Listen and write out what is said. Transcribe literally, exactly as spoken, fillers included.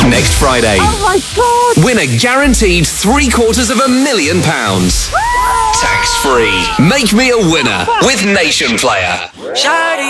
Next Friday. Oh my God! Win a guaranteed three quarters of a million pounds. Tax free. Make me a winner with Nation Player.